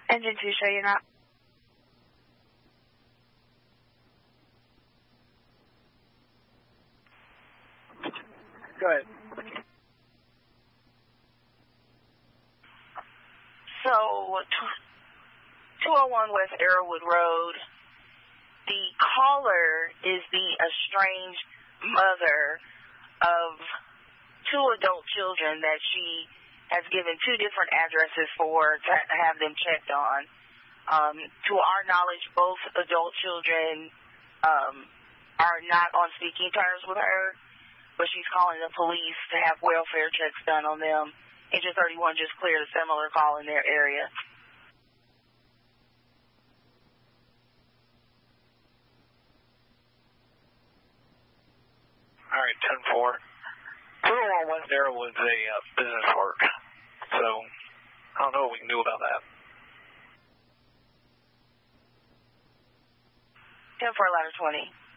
Engine 2, show you not. Go ahead. So, 201 West Arrowwood Road, the caller is the estranged mother of 2 adult children that she has given 2 different addresses for to have them checked on. To our knowledge, both adult children are not on speaking terms with her, but she's calling the police to have welfare checks done on them. Engine 31 just cleared a similar call in their area. All right, 10-4. 201 West Arrowwood's a business park, so I don't know what we can do about that. 10-4, ladder 20.